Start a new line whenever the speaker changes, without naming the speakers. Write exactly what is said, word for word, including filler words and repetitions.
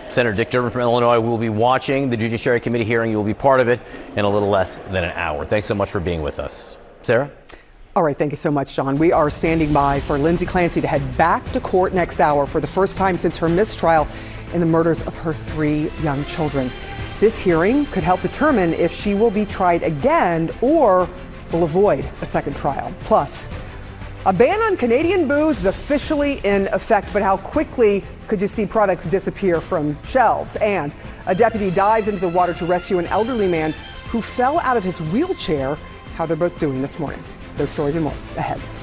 Senator Dick Durbin from Illinois will be watching the Judiciary Committee hearing. You will be part of it in a little less than an hour. Thanks so much for being with us. Sarah?
All right, thank you so much, John. We are standing by for Lindsay Clancy to head back to court next hour for the first time since her mistrial in the murders of her three young children. This hearing could help determine if she will be tried again or will avoid a second trial. Plus, a ban on Canadian booze is officially in effect, but how quickly could you see products disappear from shelves? And a deputy dives into the water to rescue an elderly man who fell out of his wheelchair. How they're both doing this morning. Those stories and more ahead.